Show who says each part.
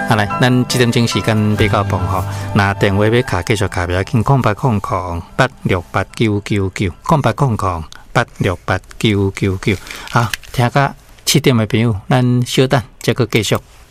Speaker 1: 好来，咱这点钟时间比较忙吼，那电话要卡继续卡，不要紧，0800-86899，0800-86899。好，听个7点的朋友，咱稍等，再个继续。